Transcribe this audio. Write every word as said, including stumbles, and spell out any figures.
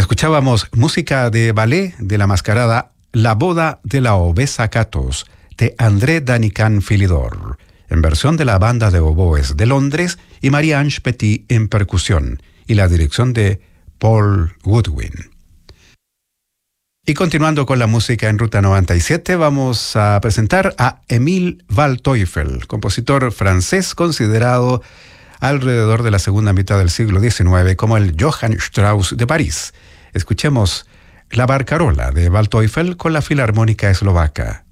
Escuchábamos música de ballet de la mascarada La boda de la obesa Catos, de André Danican Philidor, en versión de la banda de oboes de Londres y Marie-Ange Petit en percusión, y la dirección de Paul Goodwin. Y continuando con la música en Ruta noventa y siete, vamos a presentar a Émile Waldteufel, compositor francés considerado alrededor de la segunda mitad del siglo diecinueve como el Johann Strauss de París. Escuchemos La Barcarola de Waldteufel con la Filarmónica Eslovaca.